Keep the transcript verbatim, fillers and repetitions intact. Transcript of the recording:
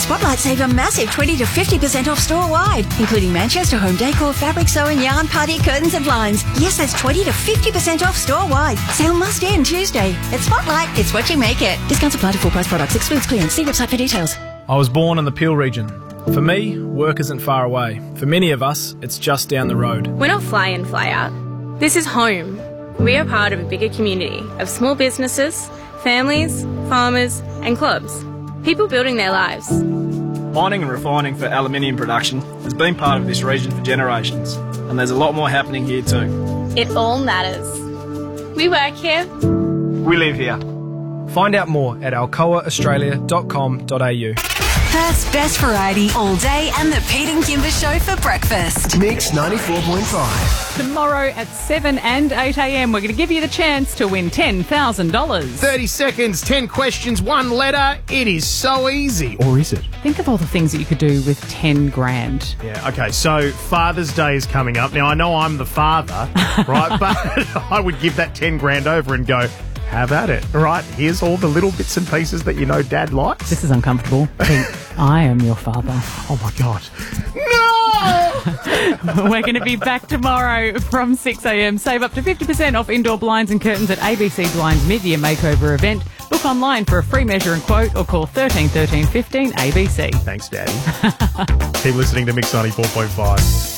Spotlight save a massive twenty to fifty percent off store-wide, including Manchester home decor, fabric, sew and yarn, party curtains and blinds. Yes, that's twenty to fifty percent off store-wide. Sale must end Tuesday. At Spotlight, it's what you make it. Discounts apply to full price products. Excludes clearance. See website for details. I was born in the Peel region. For me, work isn't far away. For many of us, it's just down the road. We're not fly in, fly out. This is home. We are part of a bigger community of small businesses, families, farmers and clubs. People building their lives. Mining and refining for aluminium production has been part of this region for generations, and there's a lot more happening here too. It all matters. We work here. We live here. Find out more at alcoa australia dot com dot a u. Perth's best variety all day and the Pete and Kimber Show for breakfast. Mix ninety-four point five. Tomorrow at seven and eight a m, we're going to give you the chance to win ten thousand dollars. thirty seconds, ten questions, one letter. It is so easy. Or is it? Think of all the things that you could do with ten grand. Yeah, okay, so Father's Day is coming up. Now, I know I'm the father, right? But I would give that ten grand over and go, have at it. All right, here's all the little bits and pieces that you know Dad likes. This is uncomfortable. Pete, I am your father. Oh, my God. No! We're going to be back tomorrow from six a m. Save up to fifty percent off indoor blinds and curtains at A B C Blinds mid-year makeover event. Book online for a free measure and quote or call thirteen thirteen fifteen A B C. Thanks, Daddy. Keep listening to Mix ninety-four point five.